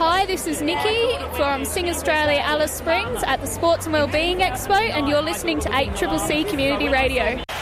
Hi, this is Nikki from Sing Australia Alice Springs at the Sports and Wellbeing Expo, and you're listening to 8CCC Community Radio.